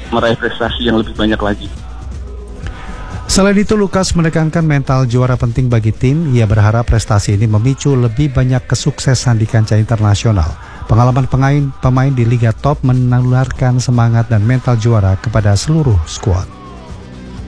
meraih prestasi yang lebih banyak lagi. Selain itu, Lukas menekankan mental juara penting bagi tim. Ia berharap prestasi ini memicu lebih banyak kesuksesan di kancah internasional. Pengalaman pemain di Liga Top menularkan semangat dan mental juara kepada seluruh skuad.